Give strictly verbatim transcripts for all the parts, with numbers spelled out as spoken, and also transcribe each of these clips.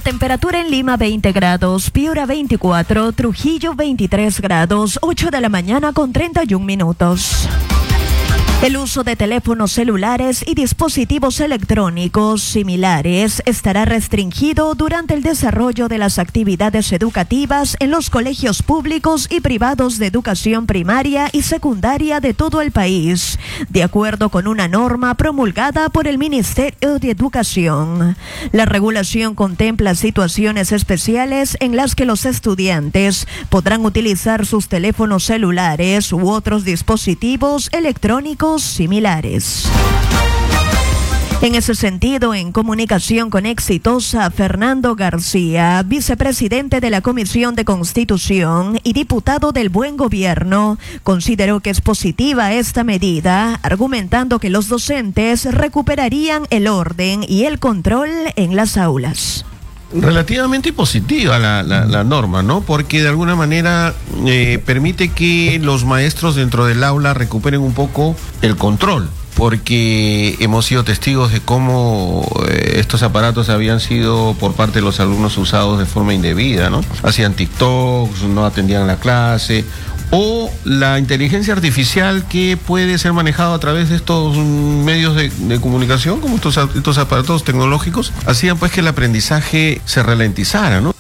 temperatura en Lima veinte grados, Piura veinticuatro, Trujillo veintitrés grados, ocho de la mañana con treinta y un minutos. El uso de teléfonos celulares y dispositivos electrónicos similares estará restringido durante el desarrollo de las actividades educativas en los colegios públicos y privados de educación primaria y secundaria de todo el país, de acuerdo con una norma promulgada por el Ministerio de Educación. La regulación contempla situaciones especiales en las que los estudiantes podrán utilizar sus teléfonos celulares u otros dispositivos electrónicos similares. En ese sentido, en comunicación con Exitosa, Fernando García, vicepresidente de la Comisión de Constitución y diputado del Buen Gobierno, consideró que es positiva esta medida, argumentando que los docentes recuperarían el orden y el control en las aulas. Relativamente positiva la, la, la norma, ¿no? Porque de alguna manera eh, permite que los maestros dentro del aula recuperen un poco el control, porque hemos sido testigos de cómo eh, estos aparatos habían sido por parte de los alumnos usados de forma indebida, ¿no? Hacían TikToks, no atendían la clase, o la inteligencia artificial que puede ser manejada a través de estos medios de, de comunicación, como estos, estos aparatos tecnológicos, hacían pues que el aprendizaje se ralentizara, ¿no?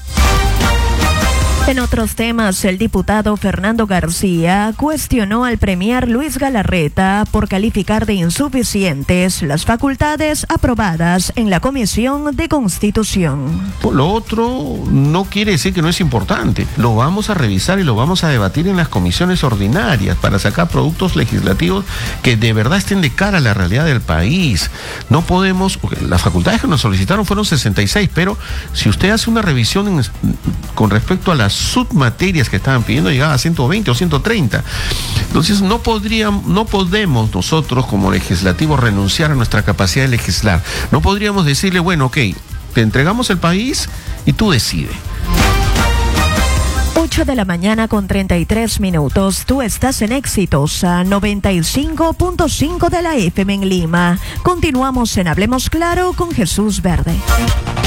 En otros temas, el diputado Fernando García cuestionó al premier Luis Galarreta por calificar de insuficientes las facultades aprobadas en la Comisión de Constitución. Lo otro no quiere decir que no es importante. Lo vamos a revisar y lo vamos a debatir en las comisiones ordinarias para sacar productos legislativos que de verdad estén de cara a la realidad del país. No podemos, las facultades que nos solicitaron fueron sesenta y seis, pero si usted hace una revisión en, con respecto a las submaterias que estaban pidiendo, llegaba a ciento veinte o ciento treinta. Entonces no podríamos, no podemos nosotros como legislativos renunciar a nuestra capacidad de legislar. No podríamos decirle, bueno, ok, te entregamos el país y tú decides. ocho de la mañana con treinta y tres minutos. Tú estás en Exitosa noventa y cinco punto cinco de la F M en Lima. Continuamos en Hablemos Claro con Jesús Verde.